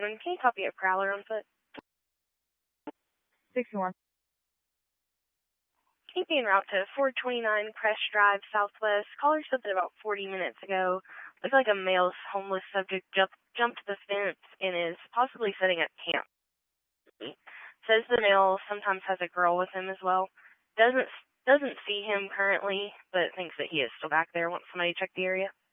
Can you copy a prowler on foot? 61. Keep en route to 429 Crest Drive Southwest. Caller said that about 40 minutes ago, looks like a male homeless subject jumped the fence and is possibly setting up camp. Says the male sometimes has a girl with him as well. Doesn't see him currently, but thinks that he is still back there. Wants somebody to check the area.